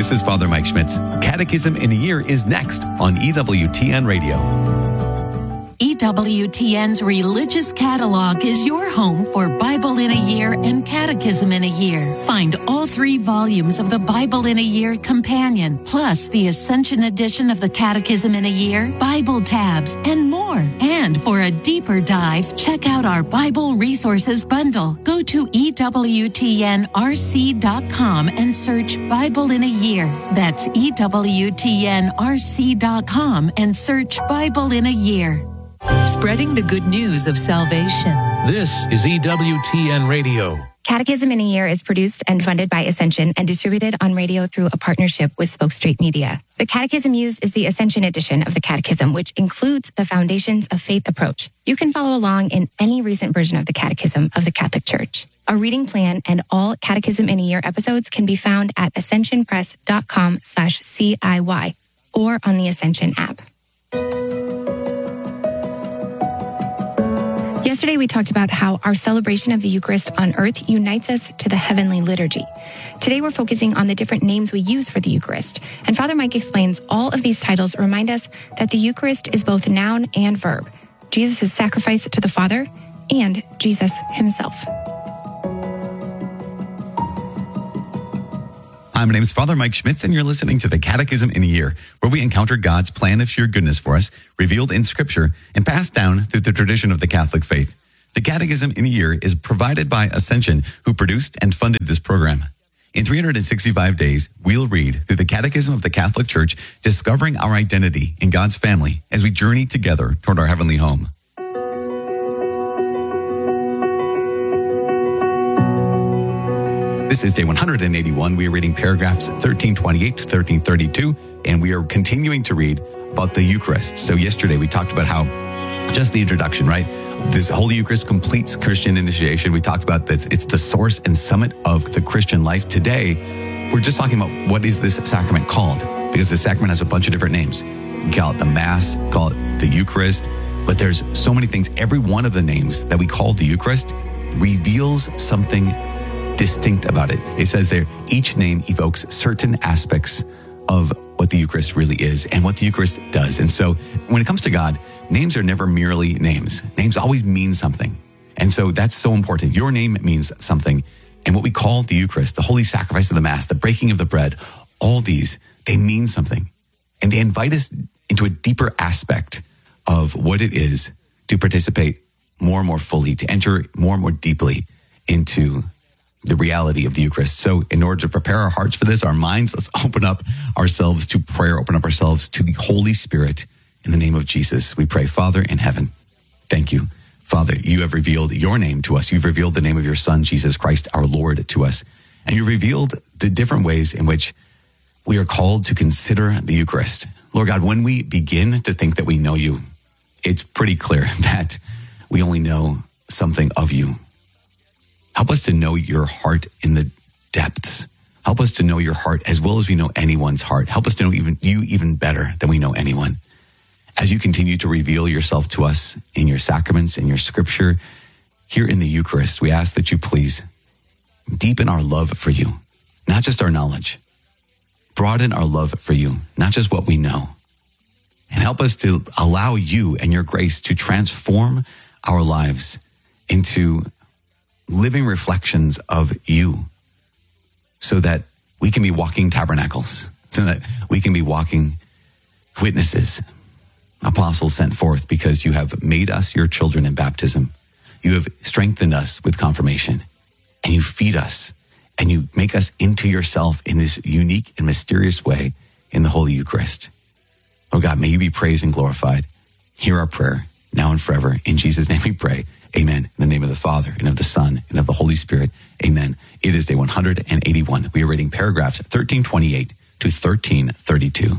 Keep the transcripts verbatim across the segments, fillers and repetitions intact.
This is Father Mike Schmitz. Catechism in a Year is next on E W T N Radio. E W T N's Religious Catalog is your home for Bible in a Year and Catechism in a Year. Find all three volumes of the Bible in a Year Companion, plus the Ascension edition of the Catechism in a Year, Bible tabs, and more. And for a deeper dive, check out our Bible Resources Bundle. Go to E W T N R C dot com and search Bible in a Year. That's E W T N R C dot com and search Bible in a Year. Spreading the good news of salvation. This is E W T N Radio. Catechism in a Year is produced and funded by Ascension and distributed on radio through a partnership with Spoke Street Media. The Catechism used is the Ascension edition of the Catechism, which includes the Foundations of Faith approach. You can follow along in any recent version of the Catechism of the Catholic Church. A reading plan and all Catechism in a Year episodes can be found at ascensionpress.com slash CIY or on the Ascension app. Yesterday, we talked about how our celebration of the Eucharist on earth unites us to the heavenly liturgy. Today, we're focusing on the different names we use for the Eucharist. And Father Mike explains all of these titles remind us that the Eucharist is both noun and verb. Jesus' sacrifice to the Father and Jesus himself. Hi, my name is Father Mike Schmitz, and you're listening to the Catechism in a Year, where we encounter God's plan of sheer goodness for us, revealed in Scripture and passed down through the tradition of the Catholic faith. The Catechism in a Year is provided by Ascension, who produced and funded this program. In three hundred sixty-five days, we'll read through the Catechism of the Catholic Church, discovering our identity in God's family as we journey together toward our heavenly home. This is day one hundred eighty-one. We are reading paragraphs thirteen twenty-eight to thirteen thirty-two, and we are continuing to read about the Eucharist. So yesterday we talked about how, just the introduction, right? This Holy Eucharist completes Christian initiation. We talked about this. It's the source and summit of the Christian life. Today, we're just talking about what is this sacrament called? Because the sacrament has a bunch of different names. You call it the Mass, call it the Eucharist, but there's so many things. Every one of the names that we call the Eucharist reveals something distinct about it. It says there, each name evokes certain aspects of what the Eucharist really is and what the Eucharist does. And so when it comes to God, names are never merely names. Names always mean something. And so that's so important. Your name means something. And what we call the Eucharist, the holy sacrifice of the Mass, the breaking of the bread, all these, they mean something. And they invite us into a deeper aspect of what it is to participate more and more fully, to enter more and more deeply into the reality of the Eucharist. So in order to prepare our hearts for this, our minds, let's open up ourselves to prayer, open up ourselves to the Holy Spirit. In the name of Jesus, we pray. Father in heaven, thank you. Father, you have revealed your name to us. You've revealed the name of your Son, Jesus Christ, our Lord, to us. And you've revealed the different ways in which we are called to consider the Eucharist. Lord God, when we begin to think that we know you, it's pretty clear that we only know something of you. Help us to know your heart in the depths. Help us to know your heart as well as we know anyone's heart. Help us to know even you even better than we know anyone. As you continue to reveal yourself to us in your sacraments, in your Scripture, here in the Eucharist, we ask that you please deepen our love for you, not just our knowledge. Broaden our love for you, not just what we know. And help us to allow you and your grace to transform our lives into living reflections of you, so that we can be walking tabernacles, so that we can be walking witnesses, apostles sent forth because you have made us your children in baptism. You have strengthened us with confirmation, and you feed us, and you make us into yourself in this unique and mysterious way in the Holy Eucharist. Oh God, may you be praised and glorified. Hear our prayer now and forever. In Jesus' name we pray. Amen. In the name of the Father, and of the Son, and of the Holy Spirit. Amen. It is day one hundred eighty-one. We are reading paragraphs thirteen twenty-eight to thirteen thirty-two.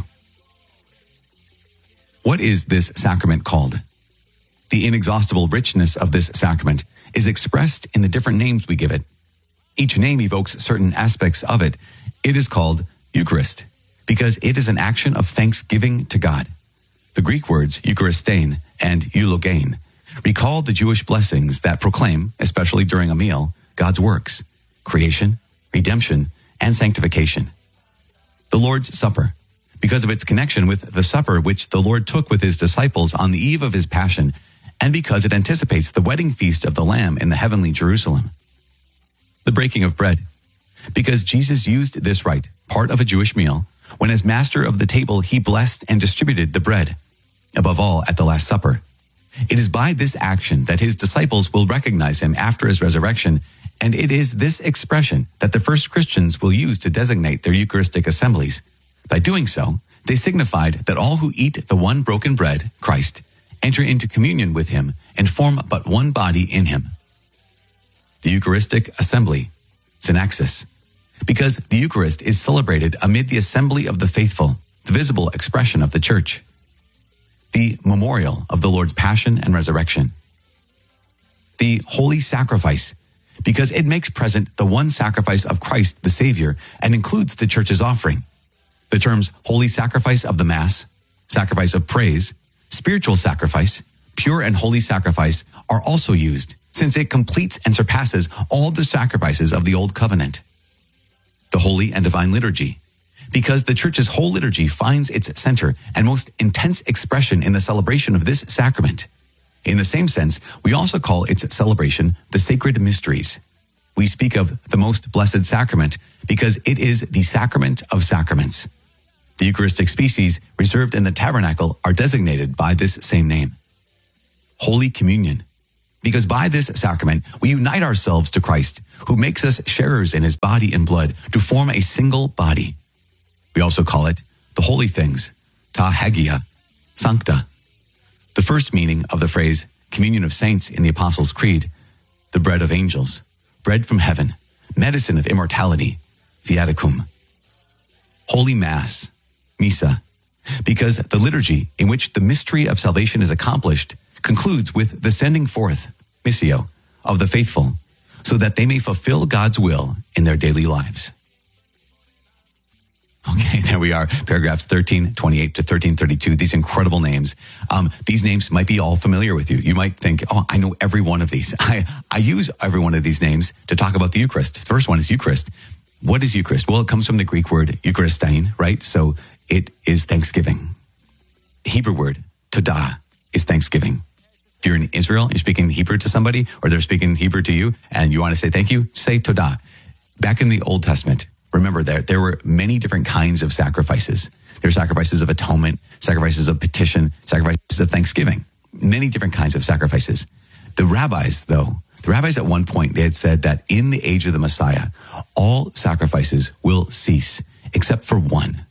What is this sacrament called? The inexhaustible richness of this sacrament is expressed in the different names we give it. Each name evokes certain aspects of it. It is called Eucharist because it is an action of thanksgiving to God. The Greek words Eucharistein and eulogein recall the Jewish blessings that proclaim, especially during a meal, God's works, creation, redemption, and sanctification. the Lord's Supper, because of its connection with the supper which the Lord took with his disciples on the eve of his passion, and because it anticipates the wedding feast of the Lamb in the heavenly Jerusalem. The breaking of bread, because Jesus used this rite, part of a Jewish meal, when as master of the table he blessed and distributed the bread. Above all, at the Last Supper. It is by this action that his disciples will recognize him after his resurrection, and it is this expression that the first Christians will use to designate their Eucharistic assemblies. By doing so, they signified that all who eat the one broken bread, Christ, enter into communion with him and form but one body in him. The Eucharistic assembly, synaxis, because the Eucharist is celebrated amid the assembly of the faithful, the visible expression of the church. The memorial of the Lord's passion and resurrection. The holy sacrifice, because it makes present the one sacrifice of Christ the Savior and includes the church's offering. The terms holy sacrifice of the Mass, sacrifice of praise, spiritual sacrifice, pure and holy sacrifice are also used, since it completes and surpasses all the sacrifices of the Old Covenant. The holy and divine liturgy, because the church's whole liturgy finds its center and most intense expression in the celebration of this sacrament. In the same sense, we also call its celebration the sacred mysteries. We speak of the most blessed sacrament because it is the sacrament of sacraments. The Eucharistic species reserved in the tabernacle are designated by this same name. Holy Communion, because by this sacrament we unite ourselves to Christ, who makes us sharers in his body and blood to form a single body. We also call it the holy things, ta hagia, sancta. The first meaning of the phrase communion of saints in the Apostles' Creed, the bread of angels, bread from heaven, medicine of immortality, viaticum. Holy Mass, Missa, because the liturgy in which the mystery of salvation is accomplished concludes with the sending forth, missio, of the faithful, so that they may fulfill God's will in their daily lives. Okay, there we are, paragraphs thirteen twenty-eight to thirteen thirty-two, these incredible names. Um, these names might be all familiar with you. You might think, oh, I know every one of these. I, I use every one of these names to talk about the Eucharist. The first one is Eucharist. What is Eucharist? Well, it comes from the Greek word Eucharistein, right? So it is thanksgiving. The Hebrew word, todah, is thanksgiving. If you're in Israel, you're speaking Hebrew to somebody, or they're speaking Hebrew to you, and you want to say thank you, say todah. Back in the Old Testament, remember there, there were many different kinds of sacrifices. There were sacrifices of atonement, sacrifices of petition, sacrifices of thanksgiving, many different kinds of sacrifices. The rabbis, though, the rabbis at one point, they had said that in the age of the Messiah, all sacrifices will cease except for one.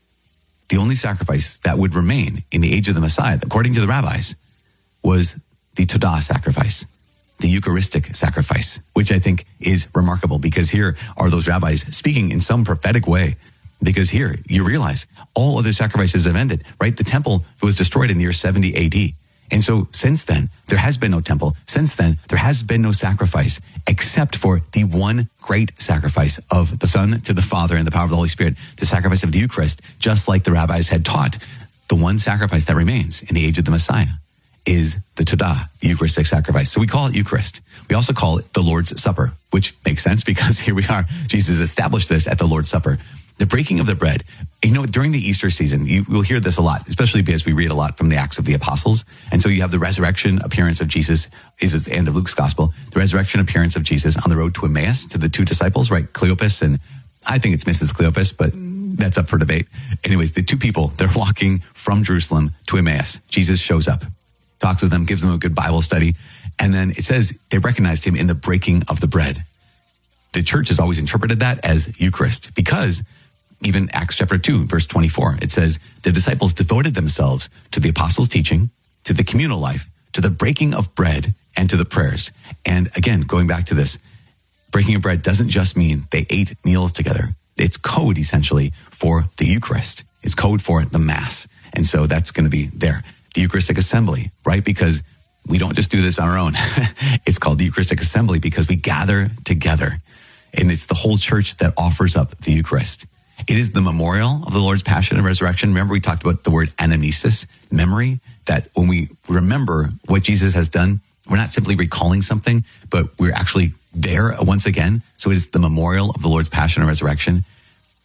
The only sacrifice that would remain in the age of the Messiah, according to the rabbis, was the Todah sacrifice, the Eucharistic sacrifice, which I think is remarkable because here are those rabbis speaking in some prophetic way. Because here you realize all other sacrifices have ended, right? The temple was destroyed in the year seventy A D. And so since then, there has been no temple. Since then, there has been no sacrifice except for the one great sacrifice of the Son to the Father and the power of the Holy Spirit, the sacrifice of the Eucharist, just like the rabbis had taught. The one sacrifice that remains in the age of the Messiah is the Todah, the Eucharistic sacrifice. So we call it Eucharist. We also call it the Lord's Supper, which makes sense because here we are. Jesus established this at the Lord's Supper. The breaking of the bread. You know, during the Easter season, you will hear this a lot, especially because we read a lot from the Acts of the Apostles. And so you have the resurrection appearance of Jesus, is at the end of Luke's Gospel, the resurrection appearance of Jesus on the road to Emmaus to the two disciples, right? Cleopas, and I think it's Missus Cleopas, but that's up for debate. Anyways, the two people, they're walking from Jerusalem to Emmaus. Jesus shows up, talks with them, gives them a good Bible study. And then it says they recognized him in the breaking of the bread. The church has always interpreted that as Eucharist because even Acts chapter two, verse twenty-four, it says the disciples devoted themselves to the apostles' teaching, to the communal life, to the breaking of bread, and to the prayers. And again, going back to this, breaking of bread doesn't just mean they ate meals together. It's code essentially for the Eucharist. It's code for the Mass. And so that's going to be there. The Eucharistic assembly, right? Because we don't just do this on our own. It's called the Eucharistic assembly because we gather together. And it's the whole church that offers up the Eucharist. It is the memorial of the Lord's passion and resurrection. Remember, we talked about the word anamnesis, memory, that when we remember what Jesus has done, we're not simply recalling something, but we're actually there once again. So it is the memorial of the Lord's passion and resurrection. But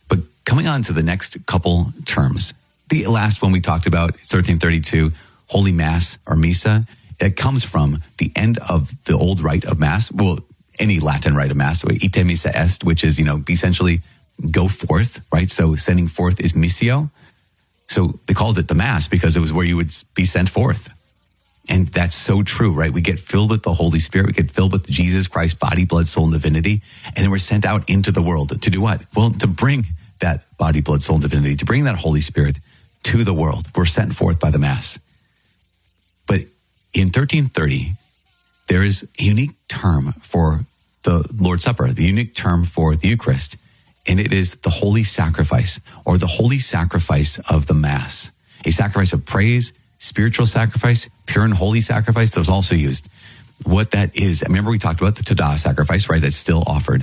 coming on to the next couple terms. The last one we talked about, thirteen thirty-two, Holy Mass or Missa. It comes from the end of the old rite of Mass. Well, any Latin rite of Mass, ite missa est, which is, you know, essentially go forth, right? So sending forth is missio. So they called it the Mass because it was where you would be sent forth. And that's so true, right? We get filled with the Holy Spirit. We get filled with Jesus Christ, body, blood, soul, and divinity. And then we're sent out into the world to do what? Well, to bring that body, blood, soul, and divinity, to bring that Holy Spirit to the world. We're sent forth by the Mass. But in thirteen thirty, there is a unique term for the Lord's Supper, the unique term for the Eucharist, and it is the holy sacrifice, or the holy sacrifice of the Mass. A sacrifice of praise, spiritual sacrifice, pure and holy sacrifice that was also used. What that is, remember we talked about the Todah sacrifice, right? That's still offered.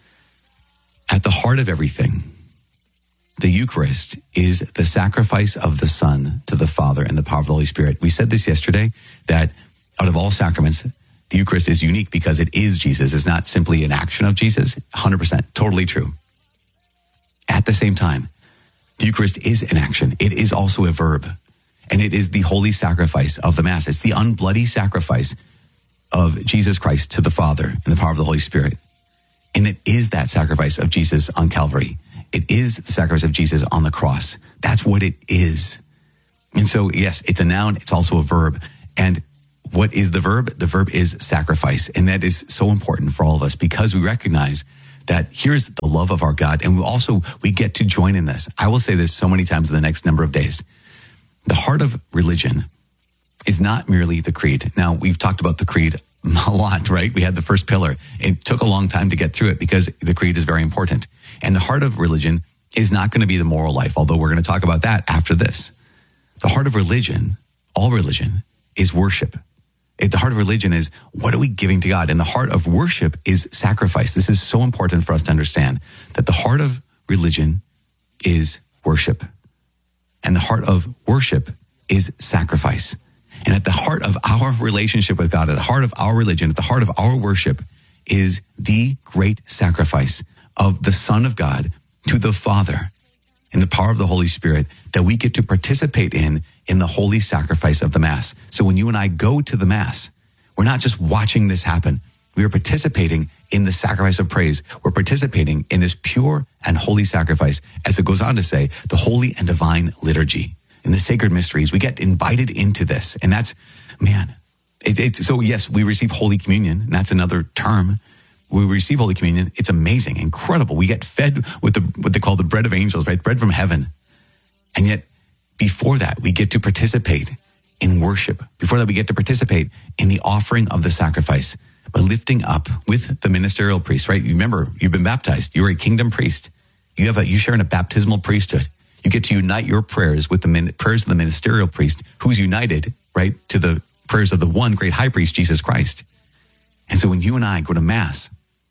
At the heart of everything, the Eucharist is the sacrifice of the Son to the Father in the power of the Holy Spirit. We said this yesterday, that out of all sacraments, the Eucharist is unique because it is Jesus. It's not simply an action of Jesus. one hundred percent, totally true. At the same time, the Eucharist is an action. It is also a verb. And it is the holy sacrifice of the Mass. It's the unbloody sacrifice of Jesus Christ to the Father in the power of the Holy Spirit. And it is that sacrifice of Jesus on Calvary. It is the sacrifice of Jesus on the cross. That's what it is. And so, yes, it's a noun. It's also a verb. And what is the verb? The verb is sacrifice. And that is so important for all of us because we recognize that here's the love of our God. And we also, we get to join in this. I will say this so many times in the next number of days. The heart of religion is not merely the creed. Now, we've talked about the creed a lot, right? We had the first pillar. It took a long time to get through it because the creed is very important. And the heart of religion is not going to be the moral life, although we're going to talk about that after this. The heart of religion, all religion, is worship. At the heart of religion is, what are we giving to God? And the heart of worship is sacrifice. This is so important for us to understand, that the heart of religion is worship. And the heart of worship is sacrifice. And at the heart of our relationship with God, at the heart of our religion, at the heart of our worship is the great sacrifice of the Son of God to the Father in the power of the Holy Spirit that we get to participate in, in the holy sacrifice of the Mass. So when you and I go to the Mass, we're not just watching this happen. We are participating in the sacrifice of praise. We're participating in this pure and holy sacrifice, as it goes on to say, the holy and divine liturgy. In the sacred mysteries, we get invited into this. And that's, man, it, it's, so yes, we receive Holy Communion, and that's another term. We receive Holy Communion. It's amazing, incredible. We get fed with the what they call the bread of angels, right? Bread from heaven. And yet, before that, we get to participate in worship. Before that, we get to participate in the offering of the sacrifice by lifting up with the ministerial priest, right? You remember, you've been baptized. You're a kingdom priest. You have a, you share in a baptismal priesthood. You get to unite your prayers with the min, prayers of the ministerial priest, who's united, right, to the prayers of the one great high priest, Jesus Christ. And so when you and I go to Mass,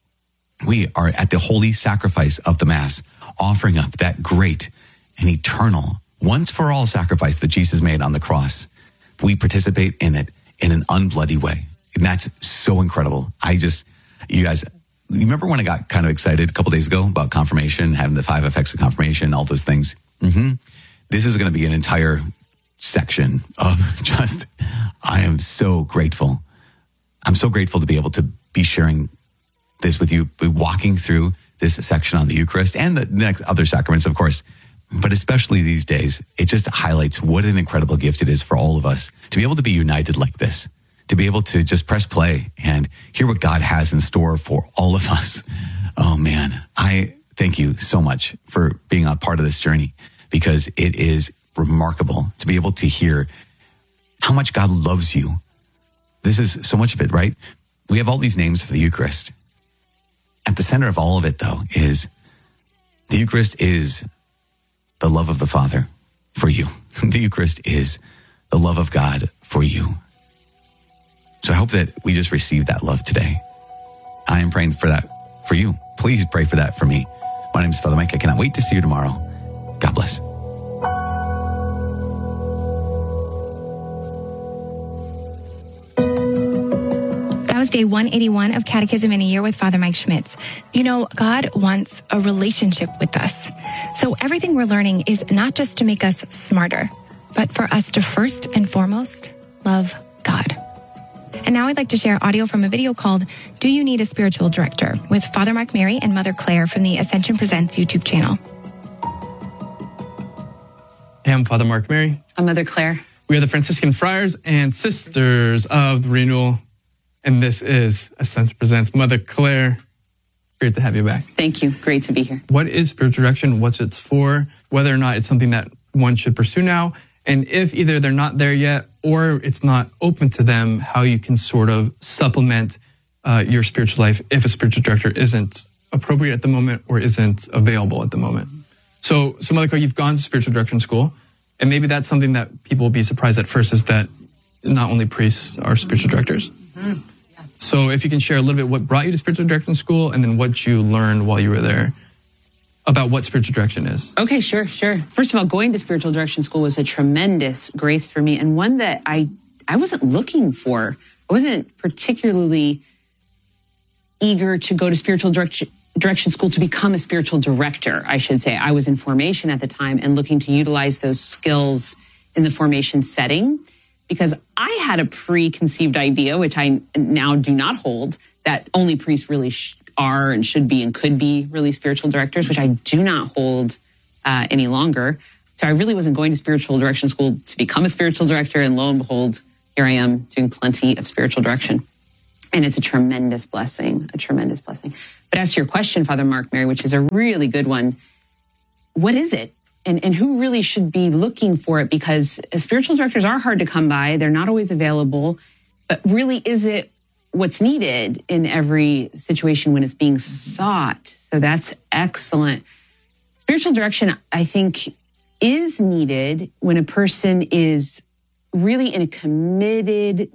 we are at the holy sacrifice of the Mass, offering up that great and eternal, once for all sacrifice that Jesus made on the cross. We participate in it in an unbloody way. And that's so incredible. I just, you guys, you remember when I got kind of excited a couple days ago about confirmation, having the five effects of confirmation, all those things? Mm-hmm. This is going to be an entire section of just, I am so grateful. I'm so grateful to be able to be sharing this with you, be walking through this section on the Eucharist and the next other sacraments, of course. But especially these days, it just highlights what an incredible gift it is for all of us to be able to be united like this, to be able to just press play and hear what God has in store for all of us. Oh man, I thank you so much for being a part of this journey, because it is remarkable to be able to hear how much God loves you. This is so much of it, right? We have all these names for the Eucharist. At the center of all of it, though, is the Eucharist is the love of the Father for you. The Eucharist is the love of God for you. So I hope that we just receive that love today. I am praying for that for you. Please pray for that for me. My name is Father Mike. I cannot wait to see you tomorrow. God bless. day one eighty-one of Catechism in a Year with Father Mike Schmitz. You know, God wants a relationship with us. So everything we're learning is not just to make us smarter, but for us to first and foremost love God. And now I'd like to share audio from a video called Do You Need a Spiritual Director? With Father Mark Mary and Mother Claire from the Ascension Presents YouTube channel. Hey, I'm Father Mark Mary. I'm Mother Claire. We are the Franciscan Friars and Sisters of the Renewal, and this is Ascension Presents. Mother Claire, great to have you back. Thank you. Great to be here. What is spiritual direction? What's it for? Whether or not it's something that one should pursue now, and if either they're not there yet or it's not open to them, how you can sort of supplement uh, your spiritual life if a spiritual director isn't appropriate at the moment or isn't available at the moment. So, so Mother Claire, you've gone to spiritual direction school, and maybe that's something that people will be surprised at first, is that not only priests are spiritual directors. Mm-hmm. Yeah. So if you can share a little bit what brought you to spiritual direction school and then what you learned while you were there about what spiritual direction is. Okay, sure, sure. First of all, going to spiritual direction school was a tremendous grace for me, and one that I, I wasn't looking for. I wasn't particularly eager to go to spiritual direction direction school to become a spiritual director, I should say. I was in formation at the time and looking to utilize those skills in the formation setting, because I had a preconceived idea, which I now do not hold, that only priests really sh- are and should be and could be really spiritual directors, which I do not hold uh, any longer. So I really wasn't going to spiritual direction school to become a spiritual director, and lo and behold, here I am doing plenty of spiritual direction. And it's a tremendous blessing, a tremendous blessing. But as to your question, Father Mark Mary, which is a really good one, what is it? And, and who really should be looking for it? Because spiritual directors are hard to come by. They're not always available. But really, is it what's needed in every situation when it's being sought? So that's excellent. Spiritual direction, I think, is needed when a person is really in a committed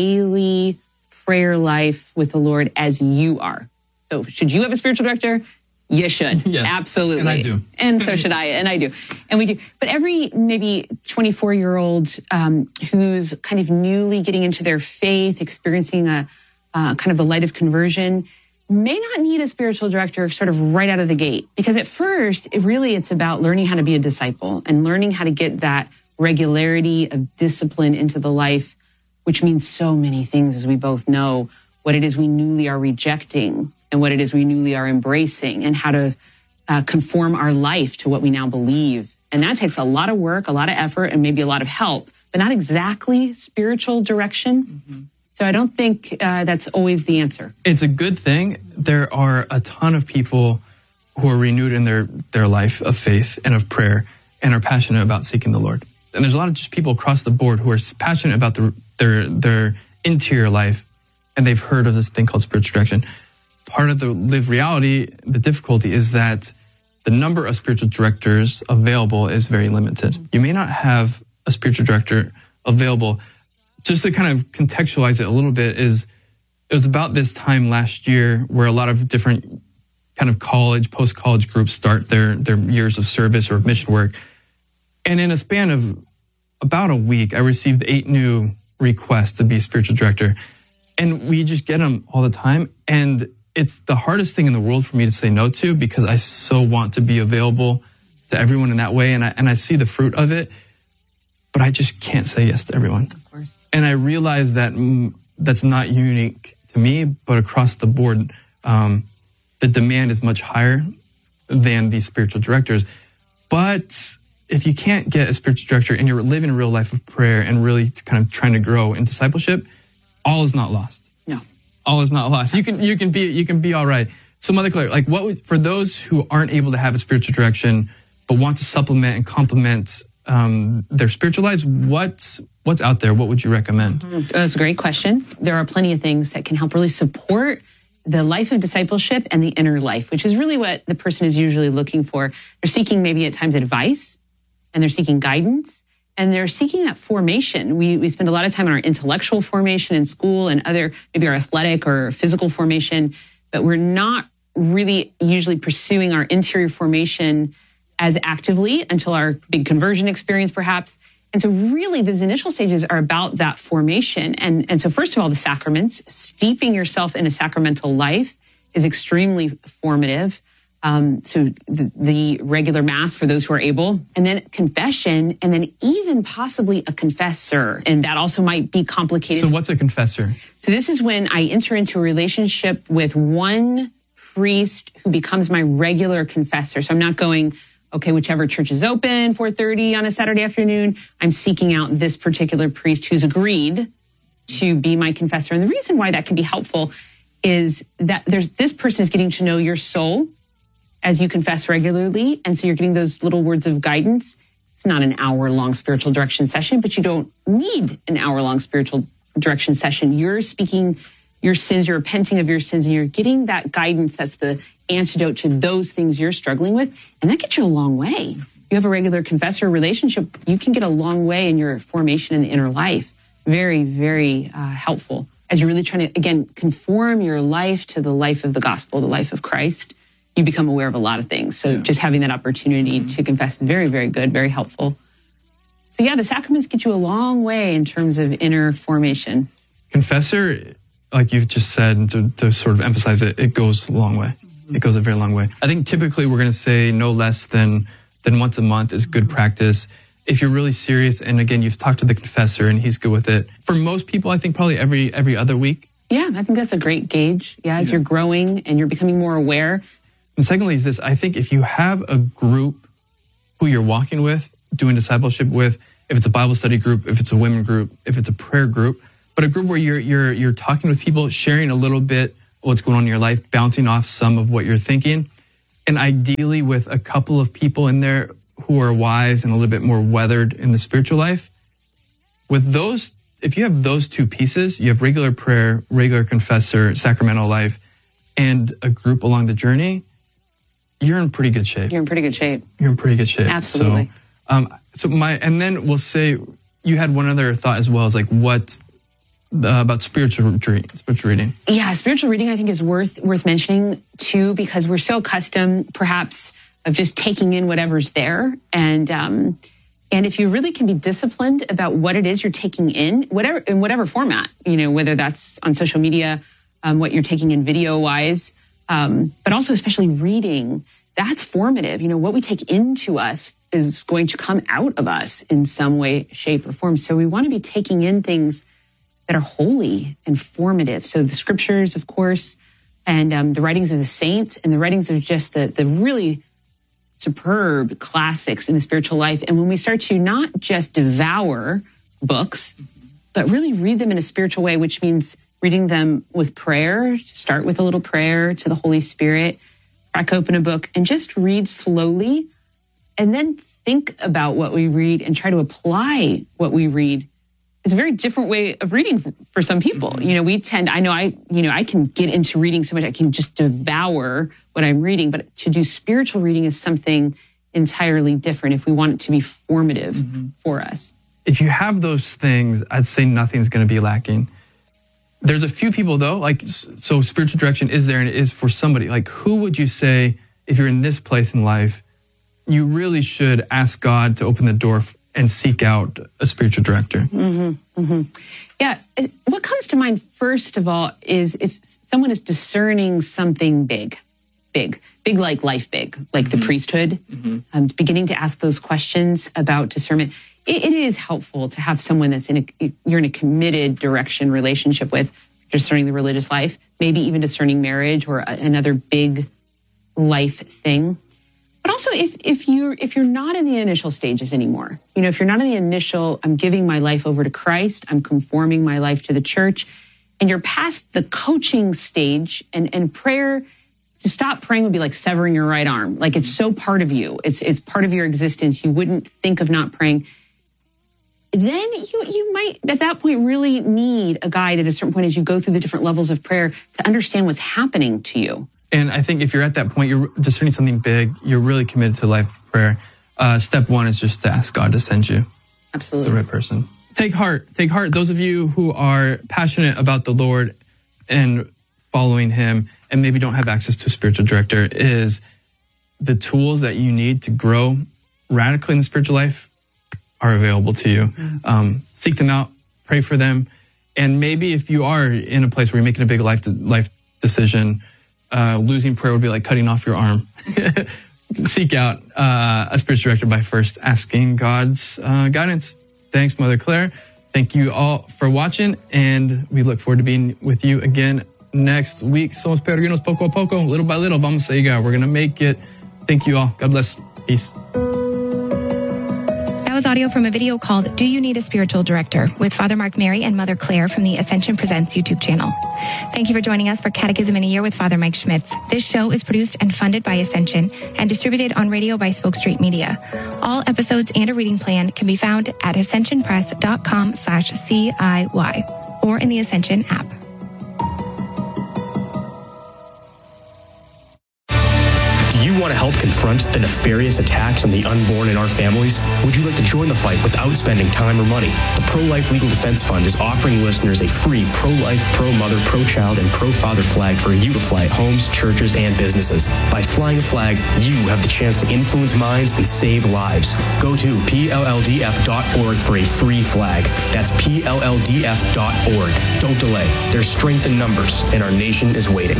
daily prayer life with the Lord as you are. So should you have a spiritual director? You should. Yes, absolutely. and I do. And so should I, and I do. And we do. But every maybe twenty-four-year-old um, who's kind of newly getting into their faith, experiencing a uh, kind of the light of conversion, may not need a spiritual director sort of right out of the gate. Because at first, it really, it's about learning how to be a disciple and learning how to get that regularity of discipline into the life, which means so many things, as we both know, what it is we newly are rejecting and what it is we newly are embracing, and how to uh, conform our life to what we now believe. And that takes a lot of work, a lot of effort, and maybe a lot of help, but not exactly spiritual direction. Mm-hmm. So I don't think uh, that's always the answer. It's a good thing. There are a ton of people who are renewed in their, their life of faith and of prayer and are passionate about seeking the Lord. And there's a lot of just people across the board who are passionate about the, their their interior life, and they've heard of this thing called spiritual direction. Part of the lived reality, the difficulty is that the number of spiritual directors available is very limited. You may not have a spiritual director available. Just to kind of contextualize it a little bit, is it was about this time last year where a lot of different kind of college, post-college groups start their, their years of service or mission work. And in a span of about a week, I received eight new requests to be a spiritual director. And we just get them all the time. And it's the hardest thing in the world for me to say no to, because I so want to be available to everyone in that way. And I, and I see the fruit of it, but I just can't say yes to everyone. Of course. And I realize that mm, that's not unique to me, but across the board, um, the demand is much higher than these spiritual directors. But if you can't get a spiritual director and you're living a real life of prayer and really kind of trying to grow in discipleship, all is not lost. No. All is not lost. You can, you can be, you can be all right. So Mother Claire, like what would, for those who aren't able to have a spiritual direction, but want to supplement and complement um, their spiritual lives, what's, what's out there? What would you recommend? Mm-hmm. That's a great question. There are plenty of things that can help really support the life of discipleship and the inner life, which is really what the person is usually looking for. They're seeking maybe at times advice, and they're seeking guidance, and they're seeking that formation. We we spend a lot of time on our intellectual formation in school and other, maybe our athletic or physical formation, but we're not really usually pursuing our interior formation as actively until our big conversion experience, perhaps. And so really these initial stages are about that formation. And, and so first of all, the sacraments, steeping yourself in a sacramental life is extremely formative. Um, so the, the regular mass for those who are able, and then confession, and then even possibly a confessor. And that also might be complicated. So what's a confessor? So this is when I enter into a relationship with one priest who becomes my regular confessor. So I'm not going, okay, whichever church is open, four thirty on a Saturday afternoon, I'm seeking out this particular priest who's agreed to be my confessor. And the reason why that can be helpful is that there's this person is getting to know your soul as you confess regularly. And so you're getting those little words of guidance. It's not an hour long spiritual direction session, but you don't need an hour long spiritual direction session. You're speaking your sins, you're repenting of your sins, and you're getting that guidance that's the antidote to those things you're struggling with. And that gets you a long way. You have a regular confessor relationship, you can get a long way in your formation in the inner life. Very, very uh, helpful as you're really trying to, again, conform your life to the life of the gospel, the life of Christ. You become aware of a lot of things. So yeah. just having that opportunity mm-hmm. to confess is very, very good, very helpful. So yeah, the sacraments get you a long way in terms of inner formation. Confessor, like you've just said, to, to sort of emphasize it, it goes a long way. It goes a very long way. I think typically we're going to say no less than, than once a month is good practice. If you're really serious, and again, you've talked to the confessor and he's good with it. For most people, I think probably every every other week. Yeah, I think that's a great gauge. Yeah, as yeah. you're growing and you're becoming more aware. And secondly is this, I think if you have a group who you're walking with, doing discipleship with, if it's a Bible study group, if it's a women group, if it's a prayer group, but a group where you're you're you're talking with people, sharing a little bit of what's going on in your life, bouncing off some of what you're thinking, and ideally with a couple of people in there who are wise and a little bit more weathered in the spiritual life. With those, if you have those two pieces, you have regular prayer, regular confessor, sacramental life, and a group along the journey, you're in pretty good shape. You're in pretty good shape. You're in pretty good shape. Absolutely. So, um, so my, and then we'll say you had one other thought as well, is like what uh, about spiritual reading, spiritual reading. Yeah, spiritual reading I think is worth worth mentioning too, because we're so accustomed, perhaps, of just taking in whatever's there, and um, and if you really can be disciplined about what it is you're taking in, whatever in whatever format, you know, whether that's on social media, um, what you're taking in video wise. Um, but also especially reading, that's formative. You know, what we take into us is going to come out of us in some way, shape, or form. So we want to be taking in things that are holy and formative. So the scriptures, of course, and um, the writings of the saints, and the writings of just the, the really superb classics in the spiritual life. And when we start to not just devour books, but really read them in a spiritual way, which means reading them with prayer, start with a little prayer to the Holy Spirit, crack open a book and just read slowly, and then think about what we read and try to apply what we read. It's a very different way of reading for, for some people. Mm-hmm. You know, we tend, I know I, you know, I can get into reading so much, I can just devour what I'm reading, but to do spiritual reading is something entirely different if we want it to be formative mm-hmm. for us. If you have those things, I'd say nothing's going to be lacking. There's a few people though, like, so spiritual direction is there and it is for somebody. Like, who would you say, if you're in this place in life, you really should ask God to open the door and seek out a spiritual director? Mm-hmm, mm-hmm. Yeah. What comes to mind, first of all, is if someone is discerning something big, big, big like life big, like mm-hmm. the priesthood, mm-hmm. um, beginning to ask those questions about discernment. It, it is helpful to have someone that's in a, you're in a committed direction relationship with, discerning the religious life, maybe even discerning marriage or a, another big life thing. But also if, if you're, if you're not in the initial stages anymore, you know, if you're not in the initial, I'm giving my life over to Christ, I'm conforming my life to the church, and you're past the coaching stage, and, and prayer, to stop praying would be like severing your right arm. Like, it's so part of you. It's, it's part of your existence. You wouldn't think of not praying. Then you, you might, at that point, really need a guide at a certain point as you go through the different levels of prayer to understand what's happening to you. And I think if you're at that point, you're discerning something big, you're really committed to life of prayer. Uh, step one is just to ask God to send you Absolutely the right person. Take heart. Take heart. Those of you who are passionate about the Lord and following him and maybe don't have access to a spiritual director, is the tools that you need to grow radically in the spiritual life are available to you. Um, seek them out, pray for them. And maybe if you are in a place where you're making a big life life decision, uh, losing prayer would be like cutting off your arm. Seek out uh, a spiritual director by first asking God's uh, guidance. Thanks, Mother Claire. Thank you all for watching, and we look forward to being with you again next week. Somos peregrinos poco a poco, little by little. Vamos a llegar. We're going to make it. Thank you all. God bless. Peace. That was audio from a video called Do You Need a Spiritual Director with Father Mark Mary and Mother Claire from the Ascension Presents YouTube channel. Thank you for joining us for Catechism in a Year with Father Mike Schmitz. This show is produced and funded by Ascension and distributed on radio by Spoke Street Media. All episodes and a reading plan can be found at ascensionpress.com slash CIY or in the Ascension app. Do you want to help confront the nefarious attacks on the unborn in our families? Would you like to join the fight without spending time or money? The Pro-Life Legal Defense Fund is offering listeners a free pro-life, pro-mother, pro-child, and pro-father flag for you to fly at homes, churches, and businesses. By flying a flag, you have the chance to influence minds and save lives. Go to P L L D F dot org for a free flag. That's P L L D F dot org. Don't delay. There's strength in numbers, and our nation is waiting.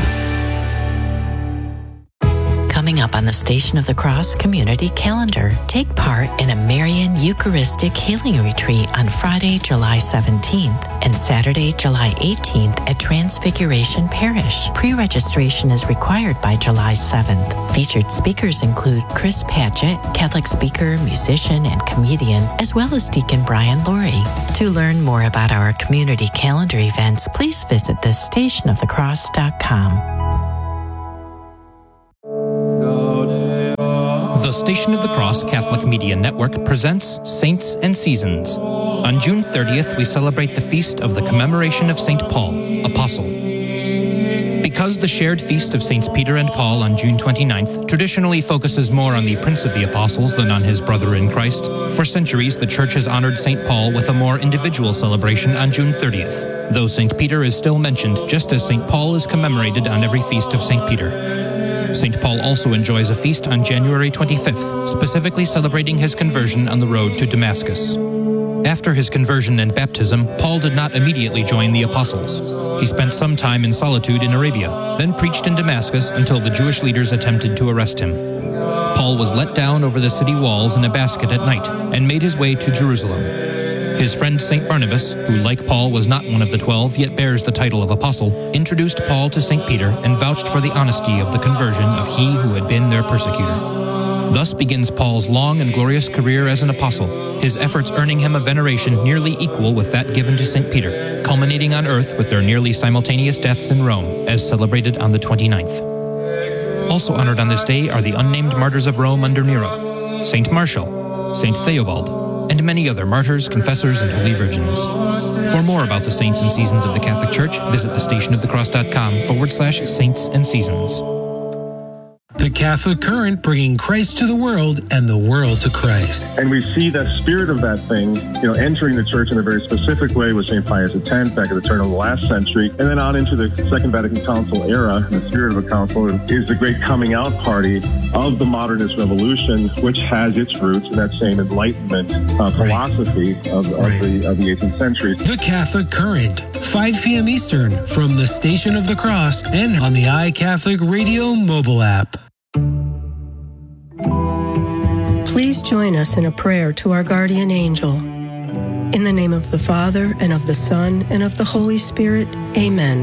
Coming up on the Station of the Cross community calendar, take part in a Marian Eucharistic Healing Retreat on Friday, July seventeenth and Saturday, July eighteenth at Transfiguration Parish. Pre-registration is required by July seventh. Featured speakers include Chris Padgett, Catholic speaker, musician, and comedian, as well as Deacon Brian Laurie. To learn more about our community calendar events, please visit the station of the cross dot com. The Station of the Cross Catholic Media Network presents Saints and Seasons. On June thirtieth, we celebrate the feast of the commemoration of Saint Paul, Apostle. Because the shared feast of Saints Peter and Paul on June twenty-ninth traditionally focuses more on the Prince of the Apostles than on his brother in Christ, for centuries the Church has honored Saint Paul with a more individual celebration on June thirtieth, though Saint Peter is still mentioned just as Saint Paul is commemorated on every feast of Saint Peter. Saint Paul also enjoys a feast on January twenty-fifth, specifically celebrating his conversion on the road to Damascus. After his conversion and baptism, Paul did not immediately join the apostles. He spent some time in solitude in Arabia, then preached in Damascus until the Jewish leaders attempted to arrest him. Paul was let down over the city walls in a basket at night and made his way to Jerusalem. His friend Saint Barnabas, who like Paul was not one of the twelve yet bears the title of apostle, introduced Paul to Saint Peter and vouched for the honesty of the conversion of he who had been their persecutor. Thus begins Paul's long and glorious career as an apostle, his efforts earning him a veneration nearly equal with that given to Saint Peter, culminating on earth with their nearly simultaneous deaths in Rome, as celebrated on the twenty-ninth. Also honored on this day are the unnamed martyrs of Rome under Nero, Saint Martial, Saint Theobald, and many other martyrs, confessors, and holy virgins. For more about the saints and seasons of the Catholic Church, visit thestationofthecross.com forward slash saints and seasons. The Catholic Current, bringing Christ to the world and the world to Christ. And we see the spirit of that thing, you know, entering the church in a very specific way with Saint Pius X back at the turn of the last century, and then on into the Second Vatican Council era. The spirit of the council is the great coming out party of the modernist revolution, which has its roots in that same Enlightenment uh, philosophy right. of, of, right. the, of the eighteenth century. The Catholic Current, five p.m. Eastern, from the Station of the Cross and on the iCatholic Radio mobile app. Please join us in a prayer to our guardian angel. In the name of the Father, and of the Son, and of the Holy Spirit, amen.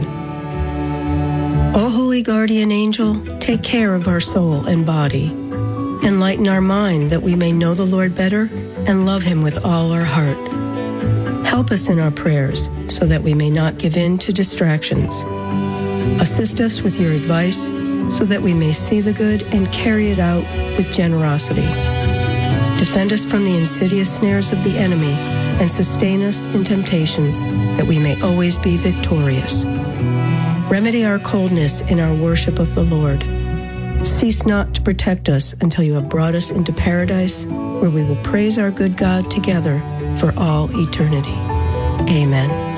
O holy guardian angel, take care of our soul and body. Enlighten our mind that we may know the Lord better and love him with all our heart. Help us in our prayers so that we may not give in to distractions. Assist us with your advice so that we may see the good and carry it out with generosity. Defend us from the insidious snares of the enemy and sustain us in temptations that we may always be victorious. Remedy our coldness in our worship of the Lord. Cease not to protect us until you have brought us into paradise, where we will praise our good God together for all eternity. Amen.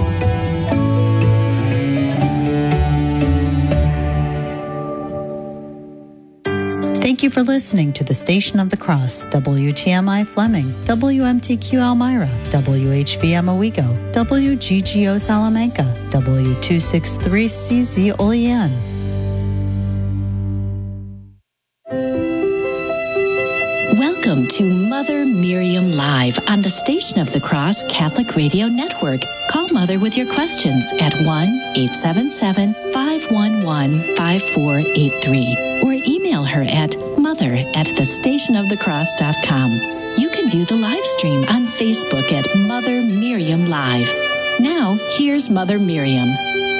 Thank Thank you for listening to the Station of the Cross, W T M I Fleming, W M T Q Elmira, W H V M Owego, W G G O Salamanca, W two sixty-three C Z Olean. Welcome to Mother Miriam Live on the Station of the Cross Catholic Radio Network. Call Mother with your questions at one eight seven seven, five one one, five four eight three or email her at mother at the station of the cross dot com. You can view the live stream on Facebook at Mother Miriam Live. Now, here's Mother Miriam.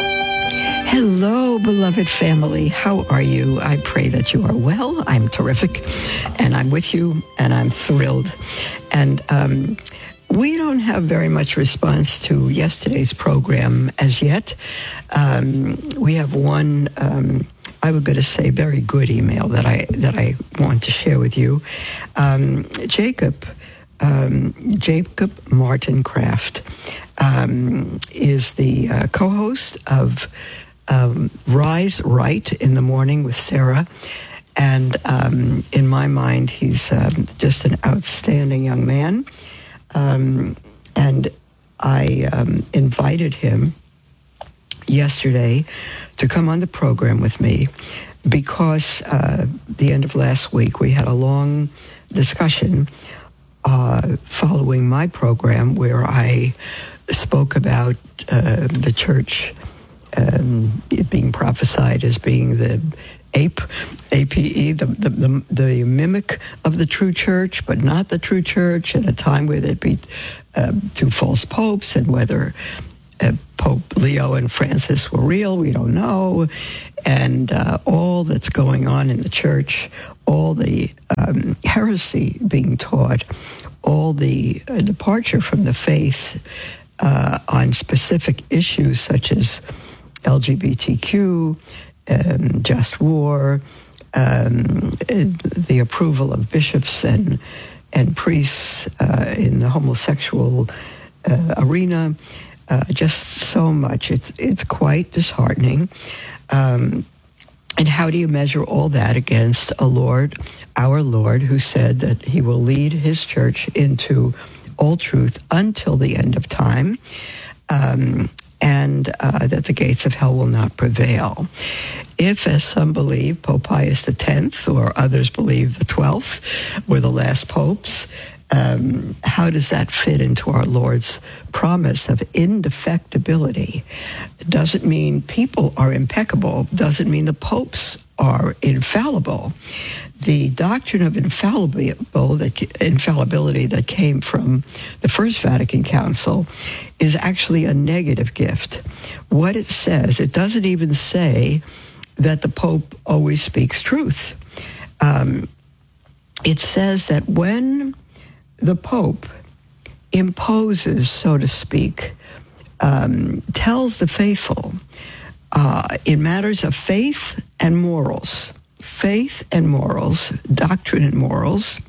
Hello, beloved family. How are you? I pray that you are well. I'm terrific, and I'm with you, and I'm thrilled. And um, we don't have very much response to yesterday's program as yet. Um, we have one, um, I was going to say, very good email that I that I want to share with you. Um, Jacob, um, Jacob Martin Kraft um, is the uh, co-host of Um, Rise Right in the Morning with Sarah. And um, in my mind, he's um, just an outstanding young man. Um, and I um, invited him yesterday to come on the program with me because uh, the end of last week we had a long discussion uh, following my program where I spoke about uh, the church Um, it being prophesied as being the ape, A P E, the, the, the, the mimic of the true church, but not the true church, at a time where there'd be uh, two false popes, and whether uh, Pope Leo and Francis were real, we don't know, and uh, all that's going on in the church, all the um, heresy being taught, all the uh, departure from the faith uh, on specific issues such as L G B T Q, um, just war, um, the approval of bishops and and priests uh, in the homosexual uh, arena, uh, just so much. It's it's quite disheartening. Um, and how do you measure all that against a Lord, our Lord, who said that he will lead his church into all truth until the end of time? Um, and uh, that the gates of hell will not prevail. If, as some believe, Pope Pius X, or others believe the twelfth, were the last popes, um, how does that fit into our Lord's promise of indefectibility? It doesn't mean people are impeccable, doesn't mean the popes are infallible. The doctrine of infallibility that, infallibility that came from the First Vatican Council is actually a negative gift. What it says, it doesn't even say that the Pope always speaks truth. Um, it says that when the Pope imposes, so to speak, um, tells the faithful uh, in matters of faith and morals, faith and morals, doctrine and morals,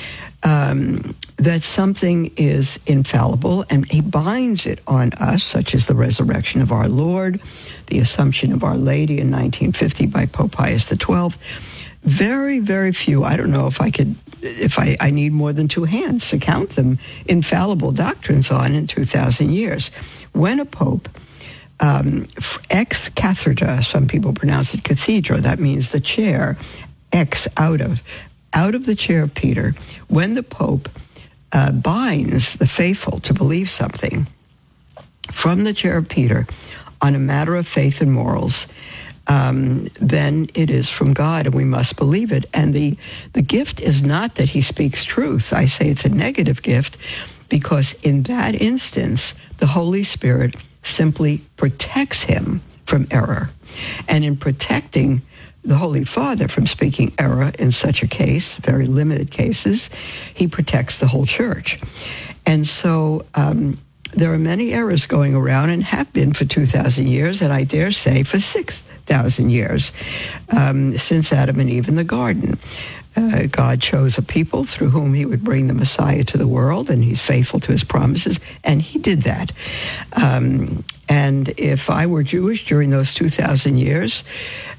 um, that something is infallible, and he binds it on us, such as the resurrection of our Lord, the Assumption of Our Lady in nineteen fifty by Pope Pius the twelfth. Very, very few, I don't know if I could, if I, I need more than two hands to count them, infallible doctrines on in two thousand years. When a pope, um, ex cathedra, some people pronounce it cathedra, that means the chair, ex, out of, out of the chair of Peter, when the Pope uh, binds the faithful to believe something from the chair of Peter on a matter of faith and morals, um, then it is from God, and we must believe it. And the, the gift is not that he speaks truth. I say it's a negative gift, because in that instance, the Holy Spirit simply protects him from error. And in protecting the Holy Father from speaking error in such a case, very limited cases, he protects the whole church. And so um, there are many errors going around, and have been for two thousand years, and I dare say for six thousand years, um, since Adam and Eve in the garden. Uh, God chose a people through whom he would bring the Messiah to the world, and he's faithful to his promises, and he did that. Um, and if I were Jewish during those two thousand years,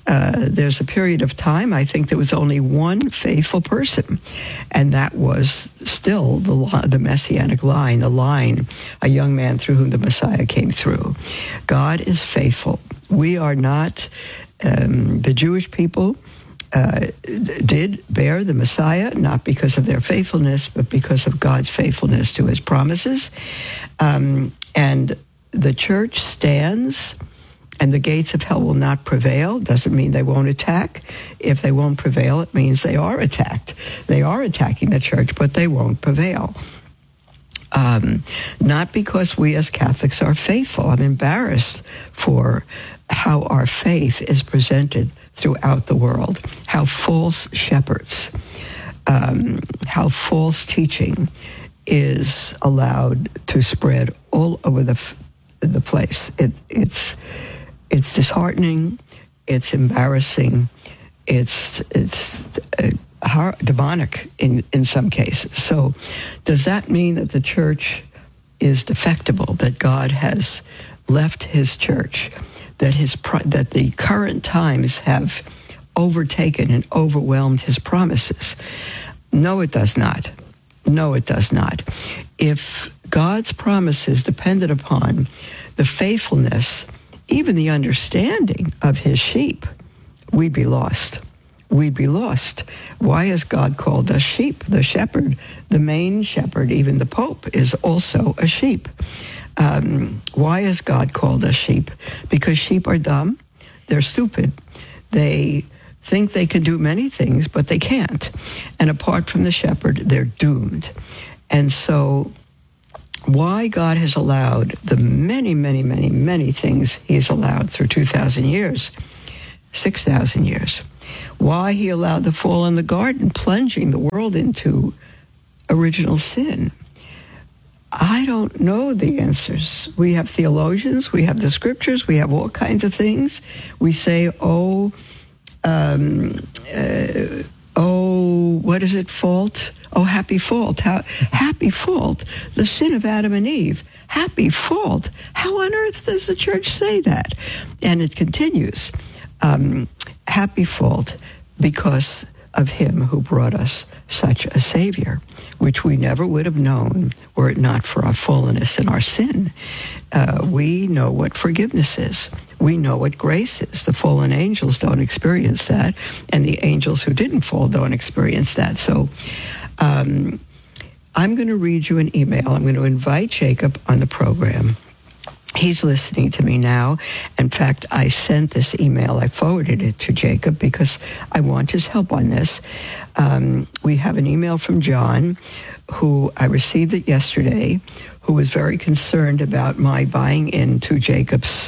uh, there's a period of time, I think there was only one faithful person, and that was still the, the Messianic line, the line, a young man through whom the Messiah came through. God is faithful. We are not, um, the Jewish people uh, did bear the Messiah, not because of their faithfulness, but because of God's faithfulness to his promises. Um, and the church stands, and the gates of hell will not prevail. Doesn't mean they won't attack. If they won't prevail, it means they are attacked. They are attacking the church, but they won't prevail. Um, not because we as Catholics are faithful. I'm embarrassed for how our faith is presented throughout the world, how false shepherds, um, how false teaching is allowed to spread all over the the place. It, it's it's disheartening. It's embarrassing. It's it's uh, hard, demonic in in some cases. So, does that mean that the church is defectible? That God has left his church? That his that the current times have overtaken and overwhelmed his promises? No, it does not. No, it does not. If God's promises depended upon the faithfulness, even the understanding of his sheep, we'd be lost. We'd be lost. Why has God called us sheep? The shepherd, the main shepherd, even the Pope, is also a sheep. Um, why has God called us sheep? Because sheep are dumb. They're stupid. They think they can do many things, but they can't. And apart from the shepherd, they're doomed. And so why God has allowed the many, many, many, many things he has allowed through two thousand years, six thousand years, why he allowed the fall in the garden, plunging the world into original sin, I don't know the answers. We have theologians, we have the scriptures, we have all kinds of things. We say, oh, um, uh, oh, what is it, fault? Oh, happy fault. How, happy fault, the sin of Adam and Eve. Happy fault. How on earth does the church say that? And it continues. Um, happy fault because of him who brought us such a Savior, which we never would have known were it not for our fallenness and our sin. Uh, we know what forgiveness is. We know what grace is. The fallen angels don't experience that, and the angels who didn't fall don't experience that. So um, I'm going to read you an email. I'm going to invite Jacob on the program. He's listening to me now. In fact, I sent this email. I forwarded it to Jacob because I want his help on this. Um, we have an email from John, who I received it yesterday, who was very concerned about my buying into Jacob's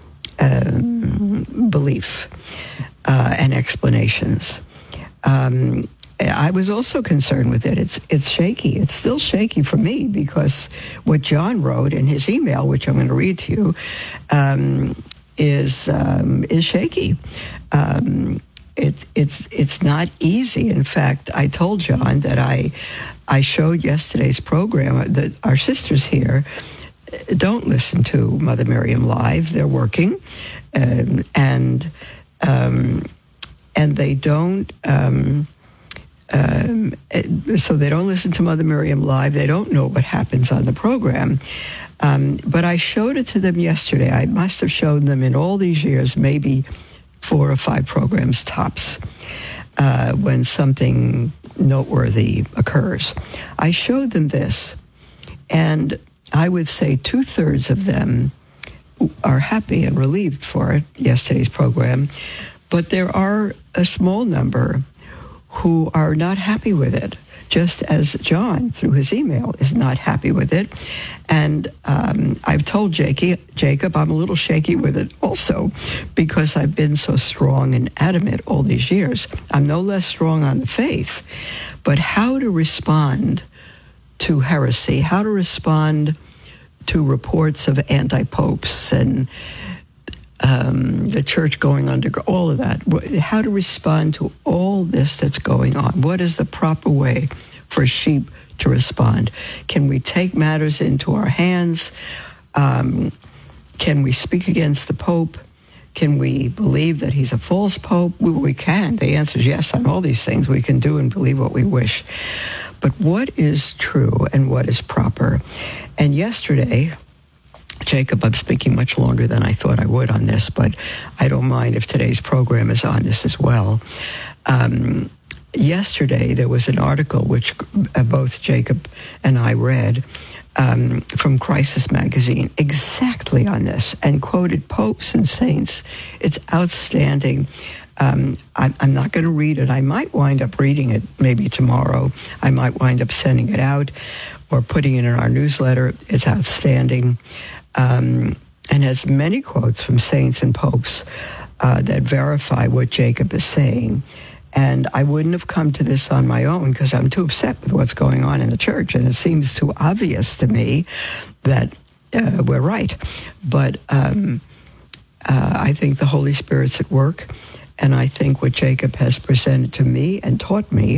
um, belief uh, and explanations. Um, I was also concerned with it. It's it's shaky. It's still shaky for me because what John wrote in his email, which I'm going to read to you, um, is um, is shaky. Um, it, it's it's not easy. In fact, I told John that I I showed yesterday's program that our sisters here don't listen to Mother Miriam live. They're working, um, and um, and they don't. Um, Um, so they don't listen to Mother Miriam live. They don't know what happens on the program. Um, but I showed it to them yesterday. I must have shown them in all these years, maybe four or five programs tops, uh, when something noteworthy occurs. I showed them this, and I would say two-thirds of them are happy and relieved for it, yesterday's program, but there are a small number who are not happy with it, just as John, through his email, is not happy with it. And um, I've told Jakey, Jacob I'm a little shaky with it also because I've been so strong and adamant all these years. I'm no less strong on the faith, but how to respond to heresy, how to respond to reports of anti-popes and Um, the church going under, all of that, how to respond to all this that's going on. What is the proper way for sheep to respond? Can we take matters into our hands? Um, can we speak against the Pope? Can we believe that he's a false pope? We, we can. The answer is yes on all these things. We can do and believe what we wish. But what is true and what is proper? And yesterday, Jacob, I'm speaking much longer than I thought I would on this, but I don't mind if today's program is on this as well. Um, yesterday, there was an article which uh, both Jacob and I read um, from Crisis Magazine exactly on this and quoted popes and saints. It's outstanding. Um, I, I'm not going to read it. I might wind up reading it maybe tomorrow. I might wind up sending it out or putting it in our newsletter. It's outstanding. Um, and has many quotes from saints and popes uh, that verify what Jacob is saying. And I wouldn't have come to this on my own because I'm too upset with what's going on in the church. And it seems too obvious to me that uh, we're right. But um, uh, I think the Holy Spirit's at work. And I think what Jacob has presented to me and taught me,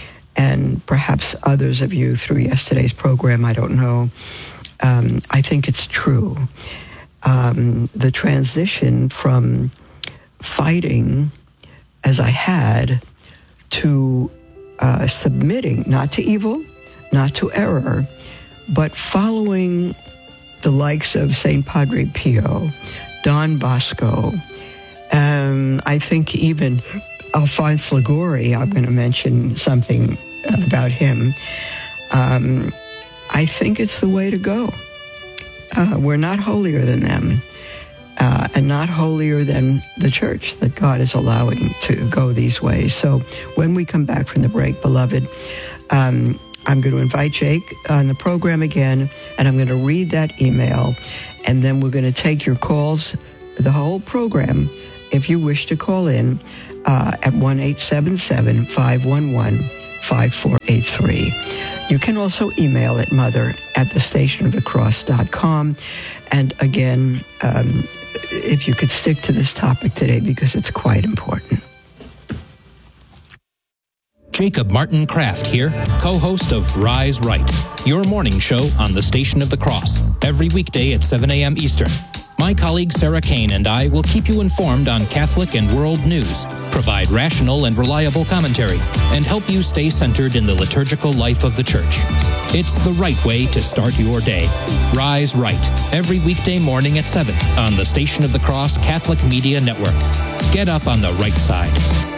and perhaps others of you through yesterday's program, I don't know, Um, I think it's true. Um, the transition from fighting, as I had, to uh, submitting, not to evil, not to error, but following the likes of Saint Padre Pio, Don Bosco, um, I think even Alphonse Liguori, I'm going to mention something about him. Um, I think it's the way to go. Uh, we're not holier than them, uh, and not holier than the church that God is allowing to go these ways. So when we come back from the break, beloved, um, I'm going to invite Jake on the program again, and I'm going to read that email, and then we're going to take your calls, the whole program, if you wish to call in, uh, at one eight seven seven, five one one, five four eight three. You can also email at mother at the station of the cross dot com. And again, um, if you could stick to this topic today because it's quite important. Jacob Martin Kraft here, co-host of Rise Right, your morning show on the Station of the Cross, every weekday at seven a.m. Eastern. My colleague Sarah Kane and I will keep you informed on Catholic and world news, provide rational and reliable commentary, and help you stay centered in the liturgical life of the Church. It's the right way to start your day. Rise Right, every weekday morning at seven on the Station of the Cross Catholic Media Network. Get up on the right side.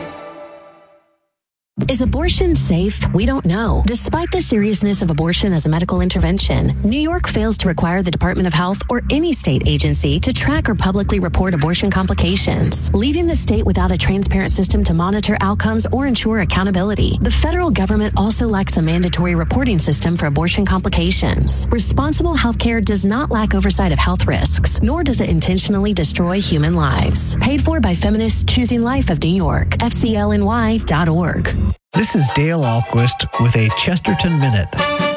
Is abortion safe? We don't know. Despite the seriousness of abortion as a medical intervention, New York fails to require the Department of Health or any state agency to track or publicly report abortion complications, leaving the state without a transparent system to monitor outcomes or ensure accountability. The federal government also lacks a mandatory reporting system for abortion complications. Responsible healthcare does not lack oversight of health risks, nor does it intentionally destroy human lives. Paid for by Feminists Choosing Life of New York, F C L N Y dot org. This is Dale Ahlquist with a Chesterton Minute.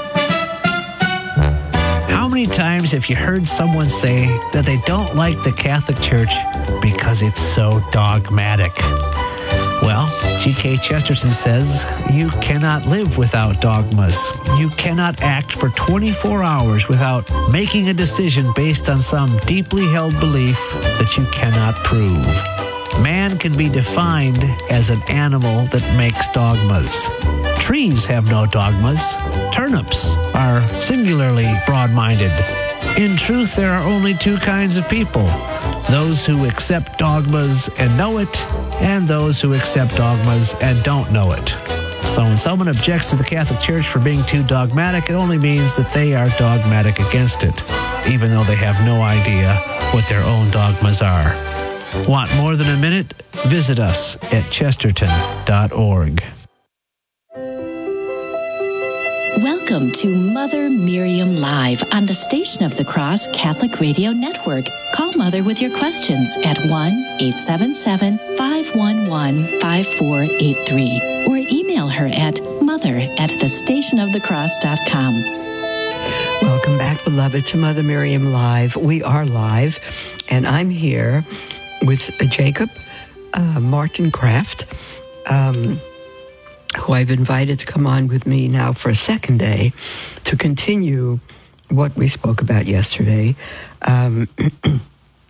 How many times have you heard someone say that they don't like the Catholic Church because it's so dogmatic? Well, G K Chesterton says you cannot live without dogmas. You cannot act for twenty-four hours without making a decision based on some deeply held belief that you cannot prove. Man can be defined as an animal that makes dogmas. Trees have no dogmas. Turnips are singularly broad-minded. In truth, there are only two kinds of people: those who accept dogmas and know it, and those who accept dogmas and don't know it. So when someone objects to the Catholic Church for being too dogmatic, it only means that they are dogmatic against it, even though they have no idea what their own dogmas are. Want more than a minute? Visit us at chesterton dot org. Welcome to Mother Miriam Live on the Station of the Cross Catholic Radio Network. Call Mother with your questions at one eight seven seven, five one one, five four eight three or email her at mother at the station of the cross dot com. Welcome back, beloved, to Mother Miriam Live. We are live, and I'm here with Jacob uh, Martin Kraft, um, who I've invited to come on with me now for a second day to continue what we spoke about yesterday. Um,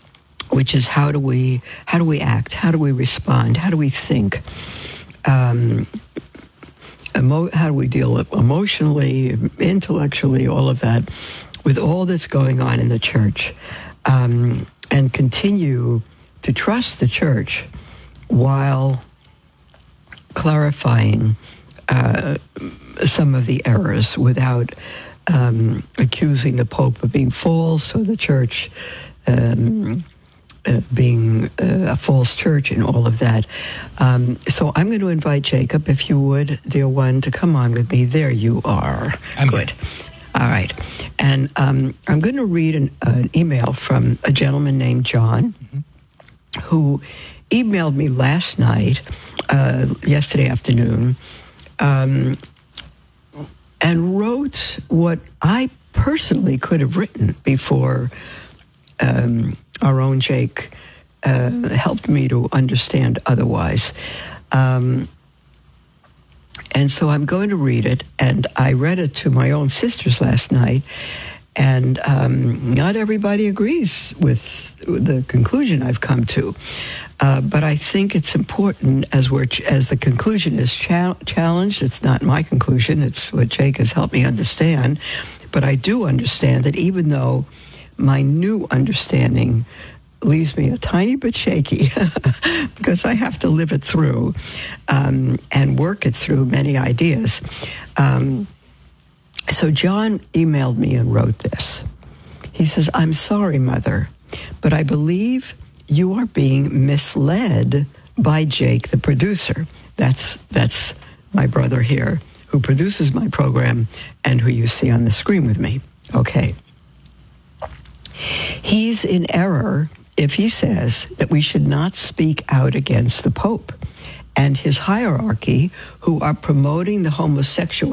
which is how do we how do we act? How do we respond? How do we think? Um, emo- how do we deal emotionally, intellectually, all of that, with all that's going on in the church, um, and continue to trust the church while clarifying uh, some of the errors without um, accusing the Pope of being false or the church um, uh, being uh, a false church and all of that. Um, so I'm going to invite Jacob, if you would, dear one, to come on with me. There you are. I'm good. All right. And um, I'm going to read an, uh, an email from a gentleman named John, mm-hmm. who emailed me last night, uh, yesterday afternoon, um, and wrote what I personally could have written before um, our own Jake uh, helped me to understand otherwise. Um, and so I'm going to read it, and I read it to my own sisters last night, and um, not everybody agrees with the conclusion I've come to. Uh, but I think it's important as we're ch- as the conclusion is cha- challenged. It's not my conclusion. It's what Jake has helped me understand. But I do understand that even though my new understanding leaves me a tiny bit shaky because I have to live it through um, and work it through many ideas. Um, so John emailed me and wrote this. He says, "I'm sorry, Mother, but I believe you are being misled by Jake, the producer." That's that's my brother here, who produces my program and who you see on the screen with me. Okay. He's in error if he says that we should not speak out against the Pope and his hierarchy who are promoting the homosexual